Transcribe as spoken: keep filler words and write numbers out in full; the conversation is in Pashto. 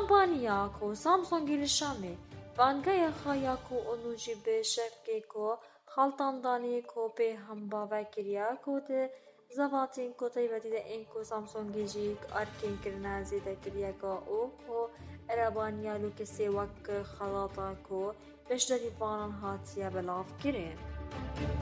ارابانیا کو سامسونگی لشامه وانگای خایا کو اونوجی به شفکه کو خالتان دانی کو به هم باور کریا کو ده زباتین کو تایبتی ده این کو سامسونگی جیک ارکین کرنا زیده کریا کو او کو ارابانیا لو کسی وک خلاطا کو بشتری بانان هاتیا بلاف کرین